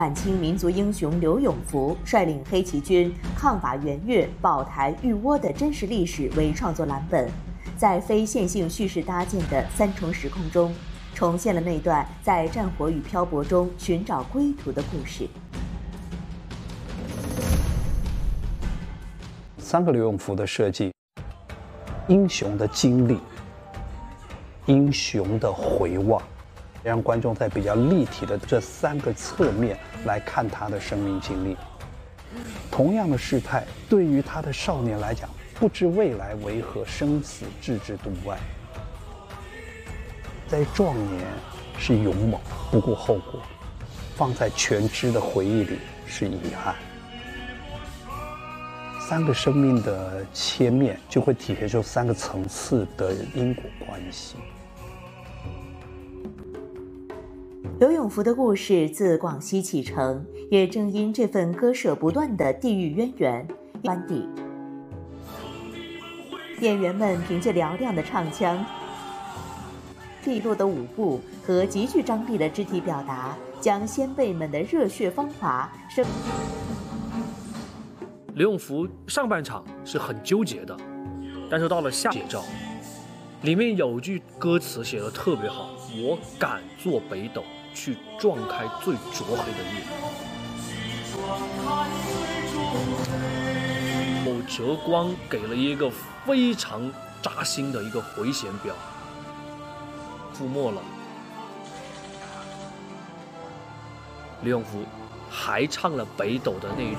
晚清民族英雄刘永福率领黑旗军抗法援越、保台御倭的真实历史为创作蓝本，在非线性叙事搭建的三重时空中，重现了那段在战火与漂泊中寻找归途的故事。 三个刘永福的设计，英雄的经历，英雄的回望，让观众在比较立体的这三个侧面来看他的生命经历。同样的事态，对于他的少年来讲，不知未来为何，生死置之度外。在壮年是勇猛，不顾后果；放在全知的回忆里是遗憾。三个生命的切面，就会体现出三个层次的因果关系。 刘永福的故事自广西启程，也正因这份割舍不断的地域渊源，湾地演员们凭借嘹亮的唱腔、利落的舞步和极具张力的肢体表达，将先辈们的热血芳华刘永福上半场是很纠结的，但是到了下写照，里面有句歌词写得特别好：我敢做北斗，去撞开最灼黑的夜。折光给了一个非常扎心的一个回旋镖，覆没了。刘永福还唱了北斗的那一句